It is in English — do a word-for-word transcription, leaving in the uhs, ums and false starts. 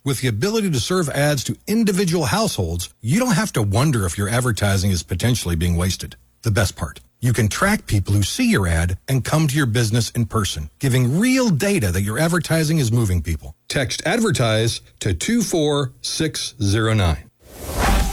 With the ability to serve ads to individual households, you don't have to wonder if your advertising is potentially being wasted. The best part, you can track people who see your ad and come to your business in person, giving real data that your advertising is moving people. Text ADVERTISE to two four six zero nine.